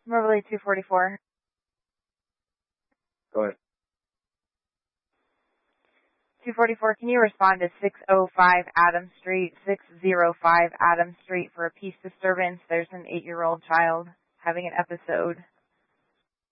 Moberly 244. Go ahead. 244, can you respond to 605 Adams Street, 605 Adams Street for a peace disturbance? There's an 8-year-old child having an episode.